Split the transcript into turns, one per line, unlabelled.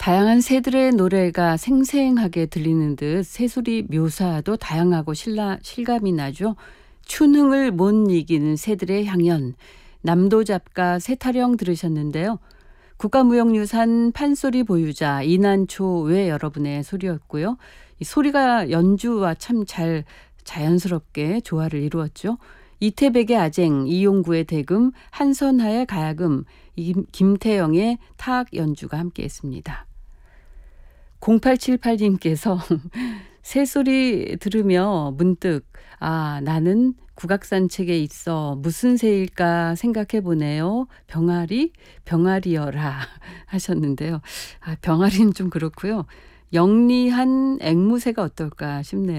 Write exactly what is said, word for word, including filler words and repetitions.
다양한 새들의 노래가 생생하게 들리는 듯 새소리 묘사도 다양하고 실라, 실감이 나죠. 춘흥을 못 이기는 새들의 향연. 남도 잡가 새타령 들으셨는데요. 국가무형유산 판소리 보유자 이난초 외 여러분의 소리였고요. 이 소리가 연주와 참 잘 자연스럽게 조화를 이루었죠. 이태백의 아쟁, 이용구의 대금, 한선하의 가야금, 임- 김태영의 타악 연주가 함께했습니다. 공팔칠팔님께서 새소리 들으며 문득 아 나는 국악산책에 있어 무슨 새일까 생각해 보네요. 병아리? 병아리여라 하셨는데요. 아, 병아리는 좀 그렇고요. 영리한 앵무새가 어떨까 싶네요.